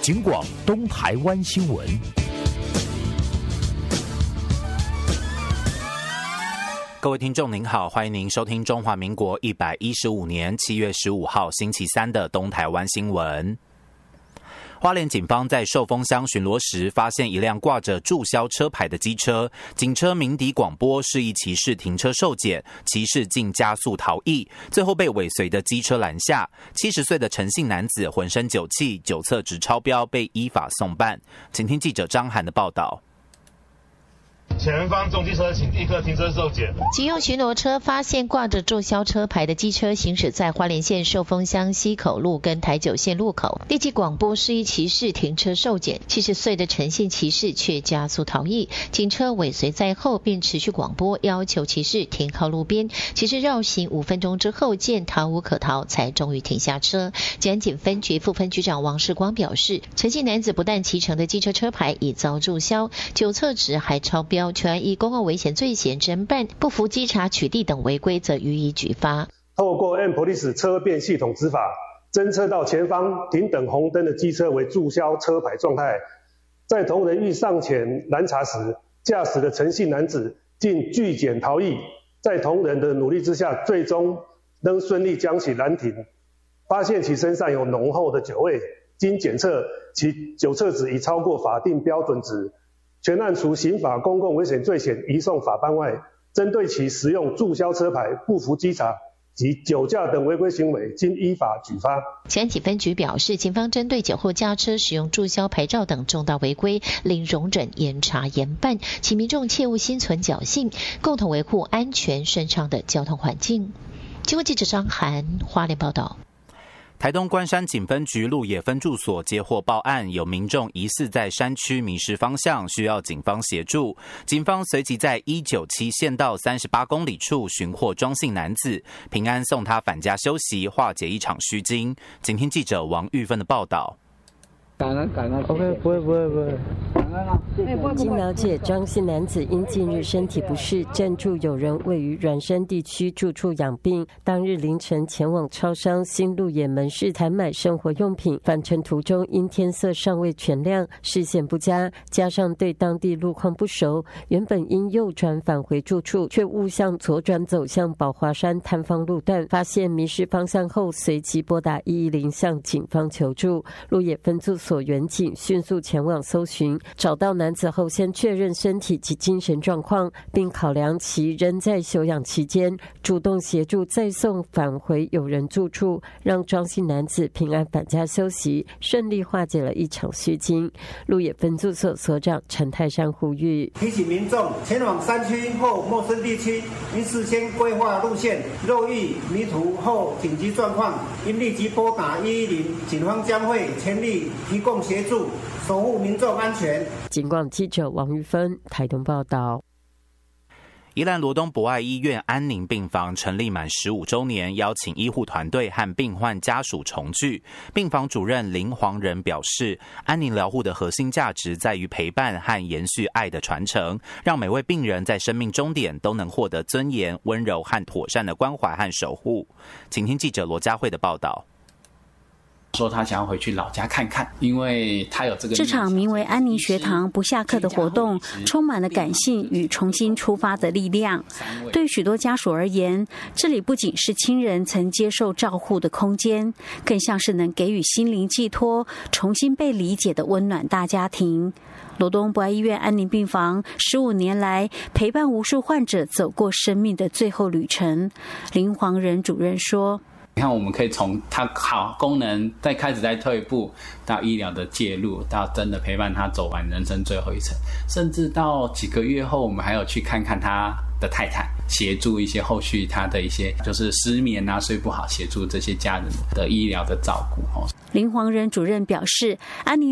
警广东台湾新闻。 各位听众您好，欢迎您收听中华民国115年7月15号星期三的东台湾新闻。花莲警方在寿丰乡巡逻时，发现一辆挂着注销车牌的机车，警车鸣笛广播示意骑士停车受检，骑士竟加速逃逸，最后被尾随的机车拦下。70岁的陈姓男子浑身酒气，酒测值超标，被依法送办。请听记者张涵的报道。 前方重机车请立刻停车受检。 警用巡逻车发现挂着注销车牌的机车行驶在花莲县寿丰乡溪口路跟台九线路口，立即广播示意骑士停车受检。70岁的陈姓骑士却加速逃逸，警车尾随在后，并持续广播要求骑士停靠路边。骑士绕行5分钟之后，见逃无可逃，才终于停下车。吉安警分局副分局长王世光表示，陈姓男子不但骑乘的机车车牌已遭注销，酒测值还超标，全以公共危险罪嫌侦办，不服稽查取缔等违规则予以举发。 透过 M-Police 车辨系统执法，侦测到前方停等红灯的机车为注销车牌状态，在同仁欲上前拦查时，驾驶的陈姓男子竟拒检逃逸，在同仁的努力之下，最终能顺利将其拦停。发现其身上有浓厚的酒味，经检测，其酒测值已超过法定标准值。全案除刑法公共危险罪嫌移送法办外，针对其使用注销车牌、不服稽查及酒驾等违规行为，经依法举发。 吉安警分局表示，警方针对酒后驾车使用注销牌照等重大违规，零容忍，严查严办，请民众切勿心存侥幸，共同维护安全顺畅的交通环境。经过记者张涵花莲报道。 台东关山警分局鹿野分驻所接获报案，有民众疑似在山区迷失方向，需要警方协助。警方随即在197县道38公里处寻获庄姓男子，平安送他返家休息，化解一场虚惊。请听记者王玉芬的报道。 感恩 ，OK， 不会，感恩啊！ 经了解，张姓男子因近日身体不适，暂住友人位于软山地区住处养病。当日凌晨前往超商新鹿野门市采买生活用品，返程途中因天色尚未全亮，视线不佳，加上对当地路况不熟，原本应右转返回住处，却误向左转走向宝华山探方路段，发现迷失方向后，随即拨打110向警方求助。鹿野分驻所员警迅速前往搜寻，找到男子后先确认身体及精神状况，并考量其仍在休养期间，主动协助再送返回友人住处，让庄姓男子平安返家休息，顺利化解了一场虚惊。鹿野分驻所所长陈泰山呼吁， 提醒民众前往山区或陌生地区，应事先规划路线，若遇迷途后紧急状况，应立即拨打110，警方将会全力提供协助，守护民众安全。 警广记者王玉芬台东报道。 宜兰罗东博爱医院安宁病房成立满15周年，邀请医护团队和病患家属重聚。病房主任林黄仁表示，安宁疗护的核心价值在于陪伴和延续爱的传承，让每位病人在生命终点都能获得尊严、温柔和妥善的关怀和守护。请听记者罗佳慧的报道。 说他想要回去老家看看，因为他有这场名为安宁学堂不下课的活动，充满了感性与重新出发的力量。对许多家属而言，这里不仅是亲人曾接受照护的空间，更像是能给予心灵寄托、重新被理解的温暖大家庭。罗东博爱医院安宁病房15年来陪伴无数患者走过生命的最后旅程。林黄仁主任说， 你看，我们可以从它好功能再开始再退步，到医疗的介入，到真的陪伴他走完人生最后一程，甚至到几个月后，我们还有去看看他的太太，协助一些后续他的一些就是失眠啊、睡不好，协助这些家人的医疗的照顾。 林黄仁主任表示，安宁